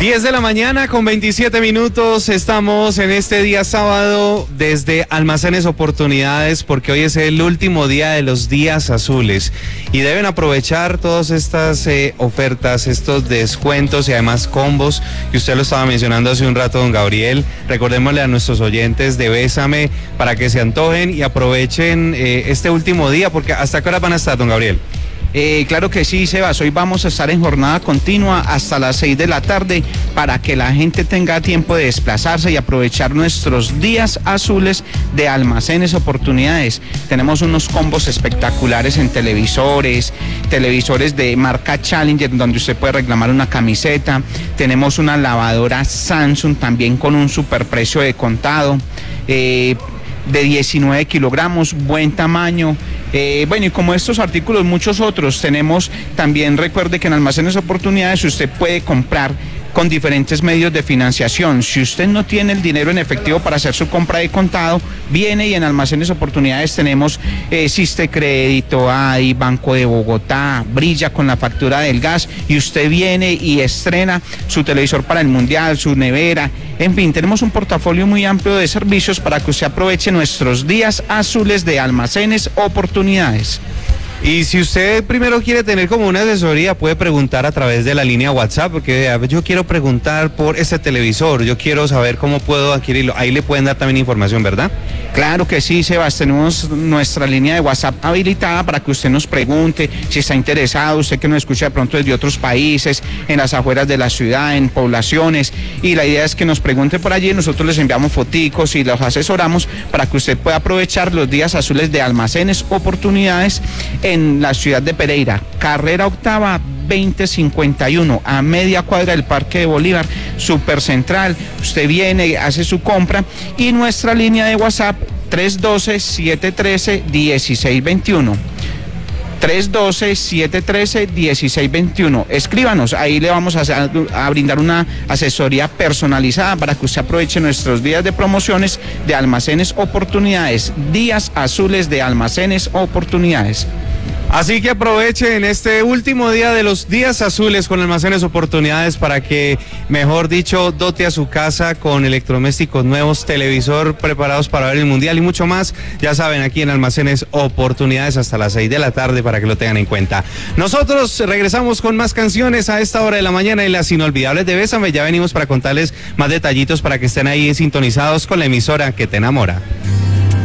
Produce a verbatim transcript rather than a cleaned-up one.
diez de la mañana con veintisiete minutos, estamos en este día sábado desde Almacenes Oportunidades porque hoy es el último día de los días azules y deben aprovechar todas estas eh, ofertas, estos descuentos y además combos que usted lo estaba mencionando hace un rato, don Gabriel. Recordémosle a nuestros oyentes de Bésame para que se antojen y aprovechen eh, este último día, porque ¿hasta qué hora van a estar, don Gabriel? Eh, claro que sí, Sebas, hoy vamos a estar en jornada continua hasta las seis de la tarde para que la gente tenga tiempo de desplazarse y aprovechar nuestros días azules de Almacenes Oportunidades. Tenemos unos combos espectaculares en televisores, televisores de marca Challenger donde usted puede reclamar una camiseta. Tenemos una lavadora Samsung también con un superprecio de contado. Eh, de diecinueve kilogramos, buen tamaño. Eh, bueno, y como estos artículos, muchos otros. Tenemos también, recuerde que en Almacenes Oportunidades usted puede comprar con diferentes medios de financiación. Si usted no tiene el dinero en efectivo para hacer su compra de contado, viene y en Almacenes Oportunidades tenemos eh, Siste Crédito, A D I, Banco de Bogotá, Brilla con la factura del gas, y usted viene y estrena su televisor para el Mundial, su nevera. En fin, tenemos un portafolio muy amplio de servicios para que usted aproveche nuestros días azules de Almacenes Oportunidades. Y si usted primero quiere tener como una asesoría, puede preguntar a través de la línea WhatsApp, porque a ver, yo quiero preguntar por este televisor, yo quiero saber cómo puedo adquirirlo. Ahí le pueden dar también información, ¿verdad? Claro que sí, Sebas, tenemos nuestra línea de WhatsApp habilitada para que usted nos pregunte si está interesado, usted que nos escucha de pronto desde otros países, en las afueras de la ciudad, en poblaciones, y la idea es que nos pregunte por allí, nosotros les enviamos foticos y los asesoramos para que usted pueda aprovechar los días azules de Almacenes Oportunidades en la ciudad de Pereira, carrera octava veinte cincuenta y uno, a media cuadra del Parque de Bolívar, súper central. Usted viene, hace su compra, y nuestra línea de WhatsApp tres uno dos, siete uno tres, uno seis dos uno. tres uno dos, siete uno tres, uno seis dos uno. Escríbanos, ahí le vamos a, a brindar una asesoría personalizada para que usted aproveche nuestros días de promociones de Almacenes Oportunidades, días azules de Almacenes Oportunidades. Así que aprovechen este último día de los días azules con Almacenes Oportunidades para que, mejor dicho, dote a su casa con electrodomésticos nuevos, televisor preparados para ver el Mundial y mucho más. Ya saben, aquí en Almacenes Oportunidades hasta las seis de la tarde para que lo tengan en cuenta. Nosotros regresamos con más canciones a esta hora de la mañana y las inolvidables de Bésame. Ya venimos para contarles más detallitos para que estén ahí sintonizados con la emisora que te enamora.